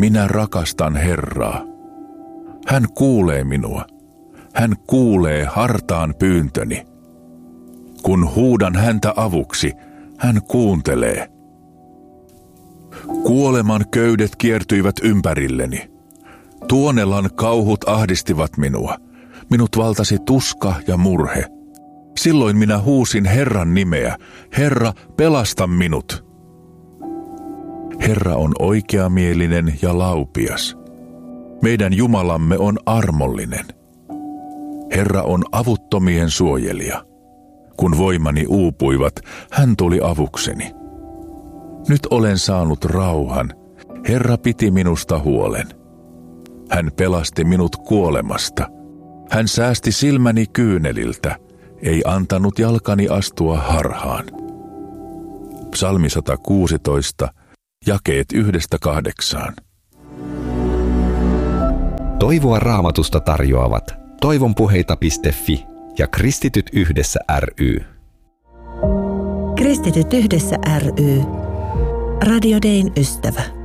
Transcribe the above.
Minä rakastan Herraa. Hän kuulee minua. Hän kuulee hartaan pyyntöni. Kun huudan häntä avuksi, hän kuuntelee. Kuoleman köydet kiertyivät ympärilleni. Tuonelan kauhut ahdistivat minua. Minut valtasi tuska ja murhe. Silloin minä huusin Herran nimeä. Herra, pelasta minut. Herra on oikeamielinen ja laupias. Meidän Jumalamme on armollinen. Herra on avuttomien suojelija. Kun voimani uupuivat, hän tuli avukseni. Nyt olen saanut rauhan. Herra piti minusta huolen. Hän pelasti minut kuolemasta. Hän säästi silmäni kyyneliltä, ei antanut jalkani astua harhaan. Psalmi 116, jakeet 1-8. Toivoa Raamatusta tarjoavat toivonpuheita.fi ja Kristityt yhdessä ry. Kristityt yhdessä ry. Radio Dayn ystävä.